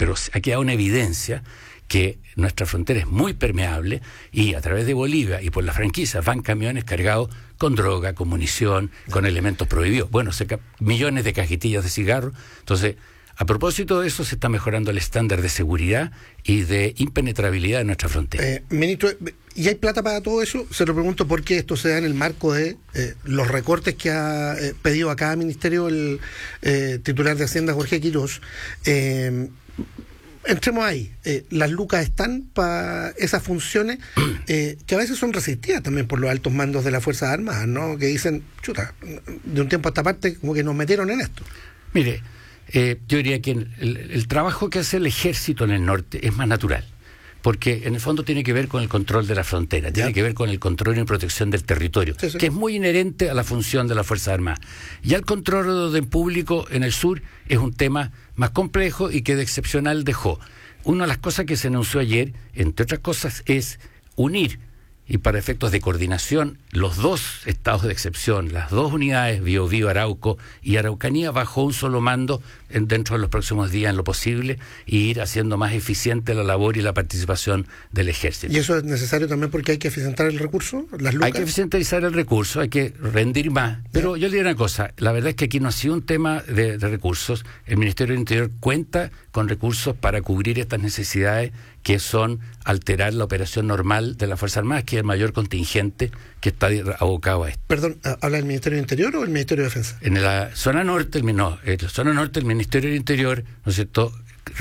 pero ha quedado una evidencia que nuestra frontera es muy permeable y a través de Bolivia y por las franquicias van camiones cargados con droga, con munición, con elementos prohibidos. Bueno, millones de cajetillas de cigarros. Entonces, a propósito de eso, se está mejorando el estándar de seguridad y de impenetrabilidad de nuestra frontera. Ministro, ¿y hay plata para todo eso? Se lo pregunto porque esto se da en el marco de los recortes que ha pedido a cada ministerio el titular de Hacienda, Jorge Quirós. Entremos ahí, las lucas están para esas funciones que a veces son resistidas también por los altos mandos de las Fuerzas Armadas, ¿no? Que dicen, chuta, de un tiempo a esta parte como que nos metieron en esto. Mire, yo diría que el trabajo que hace el ejército en el norte es más natural, porque en el fondo tiene que ver con el control de la frontera, tiene que ver con el control y protección del territorio, que es muy inherente a la función de las Fuerzas Armadas. Ya el control de orden público en el sur es un tema más complejo y que de excepcional dejó. Una de las cosas que se anunció ayer, entre otras cosas, es unir, y para efectos de coordinación, los dos estados de excepción, las dos unidades, Biobío, Arauco y Araucanía, bajo un solo mando dentro de los próximos días en lo posible, y ir haciendo más eficiente la labor y la participación del ejército. ¿Y eso es necesario también porque hay que eficientar el recurso? ¿Las lucas? Hay que eficientizar el recurso, hay que rendir más. Pero yo le diría una cosa, la verdad es que aquí no ha sido un tema de recursos. El Ministerio del Interior cuenta con recursos para cubrir estas necesidades que son alterar la operación normal de las Fuerzas Armadas, que es el mayor contingente que está abocado a esto. Perdón, ¿habla del Ministerio del Interior o del Ministerio de Defensa? En la zona norte, el Ministerio del Interior, ¿no es cierto?,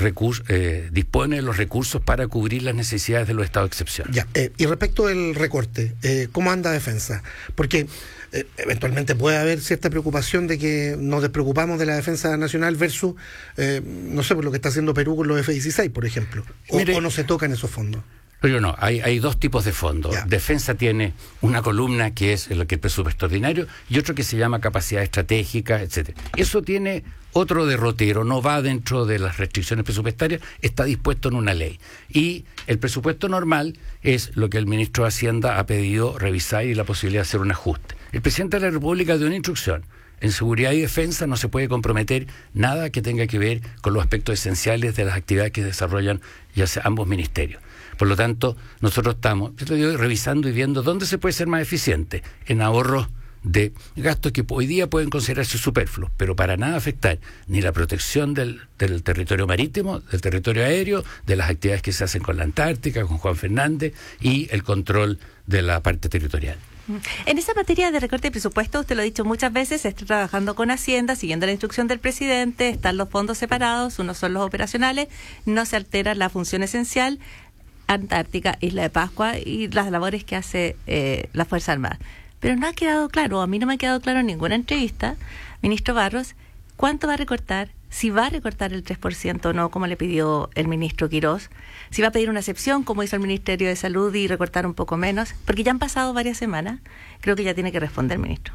dispone de los recursos para cubrir las necesidades de los estados de excepción. Ya, y respecto del recorte, ¿cómo anda defensa? Porque eventualmente puede haber cierta preocupación de que nos despreocupamos de la defensa nacional versus, no sé, por lo que está haciendo Perú con los F-16, por ejemplo, o no se tocan esos fondos. Pero no, hay dos tipos de fondos. Ya. Defensa tiene una columna que es el presupuesto ordinario y otro que se llama capacidad estratégica, etcétera. Eso tiene otro derrotero, no va dentro de las restricciones presupuestarias, está dispuesto en una ley. Y el presupuesto normal es lo que el ministro de Hacienda ha pedido revisar y la posibilidad de hacer un ajuste. El presidente de la República dio una instrucción. En seguridad y defensa no se puede comprometer nada que tenga que ver con los aspectos esenciales de las actividades que desarrollan ya sea ambos ministerios. Por lo tanto, nosotros estamos revisando y viendo dónde se puede ser más eficiente en ahorros de gastos que hoy día pueden considerarse superfluos, pero para nada afectar ni la protección del territorio marítimo, del territorio aéreo, de las actividades que se hacen con la Antártica, con Juan Fernández y el control de la parte territorial. En esa materia de recorte de presupuesto, usted lo ha dicho muchas veces, se está trabajando con Hacienda, siguiendo la instrucción del presidente, están los fondos separados, unos son los operacionales, no se altera la función esencial, Antártica, Isla de Pascua y las labores que hace la Fuerza Armada. Pero no ha quedado claro, a mí no me ha quedado claro en ninguna entrevista, ministro Barros, cuánto va a recortar, si va a recortar el 3% o no, como le pidió el ministro Quirós, si va a pedir una excepción, como hizo el Ministerio de Salud, y recortar un poco menos, porque ya han pasado varias semanas, creo que ya tiene que responder, ministro.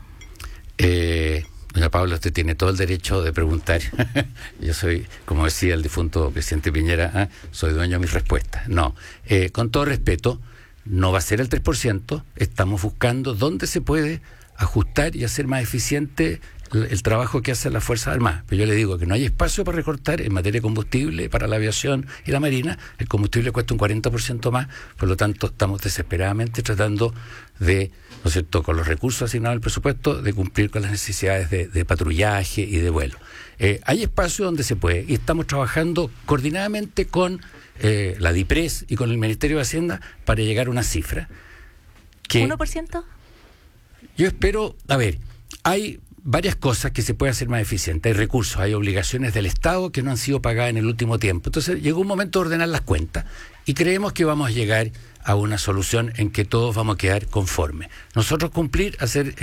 Doña Paula, usted tiene todo el derecho de preguntar. Yo soy, como decía el difunto presidente Piñera, soy dueño de mis respuestas. No, con todo respeto, no va a ser el 3%, estamos buscando dónde se puede ajustar y hacer más eficiente el trabajo que hacen las Fuerzas Armadas. Pero yo le digo que no hay espacio para recortar en materia de combustible para la aviación y la marina. El combustible cuesta un 40% más, por lo tanto estamos desesperadamente tratando de, ¿no es cierto?, con los recursos asignados al presupuesto, de cumplir con las necesidades de patrullaje y de vuelo. Hay espacio donde se puede y estamos trabajando coordinadamente con la DIPRES y con el Ministerio de Hacienda para llegar a una cifra. Que ¿1%? Yo espero, hay varias cosas que se puede hacer más eficiente. Hay recursos, hay obligaciones del Estado que no han sido pagadas en el último tiempo. Entonces llegó un momento de ordenar las cuentas y creemos que vamos a llegar a una solución en que todos vamos a quedar conformes. Nosotros cumplir,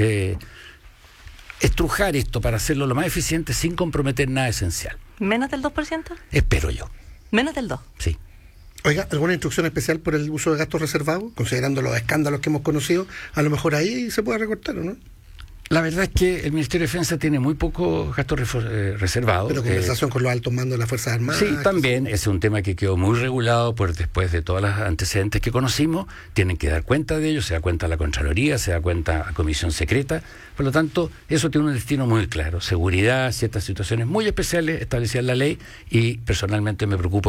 estrujar esto para hacerlo lo más eficiente sin comprometer nada esencial. ¿Menos del 2%? Espero yo. ¿Menos del 2%? Sí. Oiga, ¿alguna instrucción especial por el uso de gastos reservados? Considerando los escándalos que hemos conocido, a lo mejor ahí se puede recortar, ¿o no? La verdad es que el Ministerio de Defensa tiene muy pocos gastos reservados. Pero conversación con los altos mandos de las Fuerzas Armadas. Sí, también. Ese es un tema que quedó muy regulado después de todos los antecedentes que conocimos. Tienen que dar cuenta de ello, se da cuenta la Contraloría, se da cuenta la Comisión Secreta. Por lo tanto, eso tiene un destino muy claro. Seguridad, ciertas situaciones muy especiales establecidas en la ley y personalmente me preocupo